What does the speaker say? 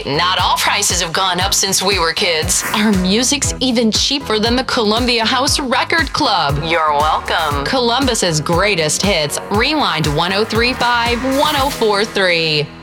not all prices have gone up since we were kids. Our music's even cheaper than the Columbia House Record Club. You're welcome. Columbus's greatest hits. Rewind 1035, 1043.